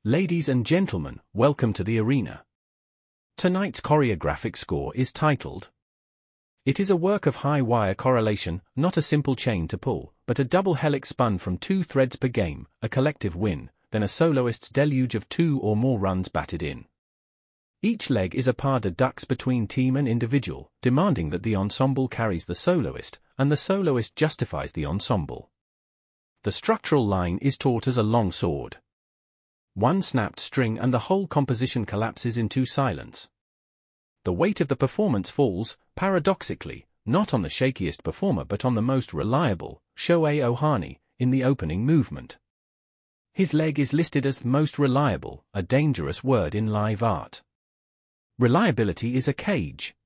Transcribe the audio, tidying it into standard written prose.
Ladies and gentlemen, welcome to the arena. Tonight's choreographic score is titled. It is a work of high wire correlation, not a simple chain to pull, but a double helix spun from 2 threads per game, a collective win, then a soloist's deluge of 2 or more runs batted in. Each leg is a pas de deux between team and individual, demanding that the ensemble carries the soloist, and the soloist justifies the ensemble. The structural line is taught as a long sword. One snapped string and the whole composition collapses into silence. The weight of the performance falls, paradoxically, not on the shakiest performer but on the most reliable, Shohei Ohtani, in the opening movement. His leg is listed as most reliable, a dangerous word in live art. Reliability is a cage.